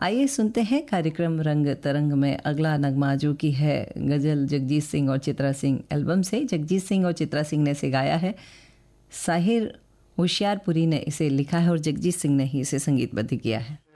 आइए सुनते हैं कार्यक्रम रंग तरंग में अगला नगमा, जो कि है गज़ल जगजीत सिंह और चित्रा सिंह एल्बम से। जगजीत सिंह और चित्रा सिंह ने इसे गाया है, साहिर होशियारपुरी ने इसे लिखा है और जगजीत सिंह ने ही इसे संगीतबद्ध किया है।